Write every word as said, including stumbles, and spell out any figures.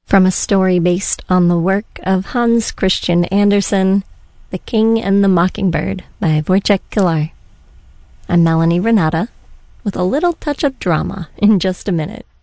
From a story based on the work of Hans Christian Andersen, The King and the Mockingbird by Wojciech Kilar. I'm Melanie Renata, with a little touch of drama in just a minute.